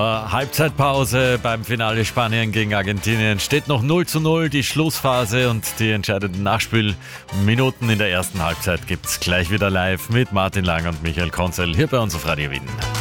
Halbzeitpause beim Finale Spanien gegen Argentinien. Steht noch 0:0, die Schlussphase und die entscheidenden Nachspielminuten in der ersten Halbzeit gibt's gleich wieder live mit Martin Lang und Michael Konzel hier bei uns auf Radio Wien.